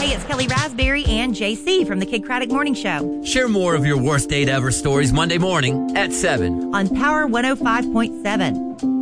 Hey, it's Kelly Raspberry and JC from the Kid Craddock Morning Show. Share more of your worst date ever stories Monday morning at 7 on Power 105.7.